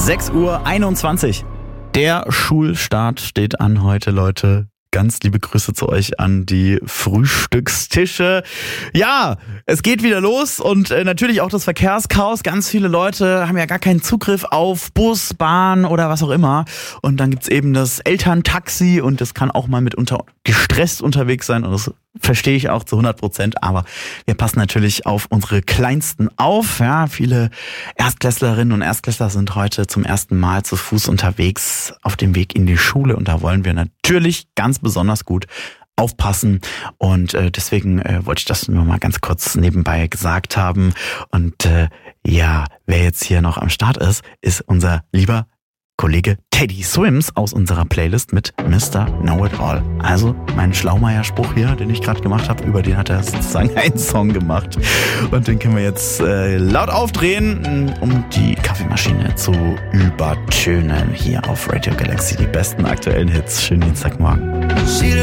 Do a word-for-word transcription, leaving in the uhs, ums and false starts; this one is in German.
sechs Uhr einundzwanzig. Der Schulstart steht an heute, Leute. Ganz liebe Grüße zu euch an die Frühstückstische. Ja, es geht wieder los und äh, natürlich auch das Verkehrschaos. Ganz viele Leute haben ja gar keinen Zugriff auf Bus, Bahn oder was auch immer. Und dann gibt's eben das Elterntaxi und das kann auch mal mitunter gestresst unterwegs sein. Und das verstehe ich auch zu hundert Prozent. Aber wir passen natürlich auf unsere Kleinsten auf. Ja, viele Erstklässlerinnen und Erstklässler sind heute zum ersten Mal zu Fuß unterwegs auf dem Weg in die Schule. Und da wollen wir natürlich ganz besonders gut aufpassen und äh, deswegen äh, wollte ich das nur mal ganz kurz nebenbei gesagt haben. Und äh, ja, wer jetzt hier noch am Start ist, ist unser lieber Kollege Teddy Swims aus unserer Playlist mit Mister Know-It-All. Also mein Schlaumeier-Spruch hier, den ich gerade gemacht habe, über den hat er sozusagen einen Song gemacht. Und den können wir jetzt äh, laut aufdrehen, um die Kaffeemaschine zu übertönen. Hier auf Radio Galaxy die besten aktuellen Hits. Schönen Dienstagmorgen.